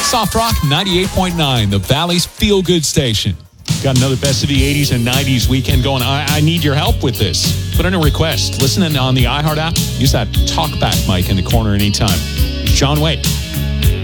Soft Rock 98.9, the Valley's feel-good station. Got another Best of the 80s and 90s weekend going. I need your help with this. Put in a request. Listen on the iHeart app. Use that talkback mic in the corner anytime. It's John Wade.